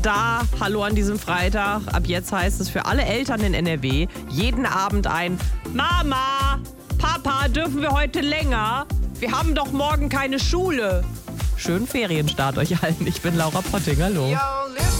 Da, hallo an diesem Freitag. Ab jetzt heißt es für alle Eltern in NRW jeden Abend ein Mama, Papa, dürfen wir heute länger? Wir haben doch morgen keine Schule. Schönen Ferienstart euch allen. Ich bin Laura Potting, hallo.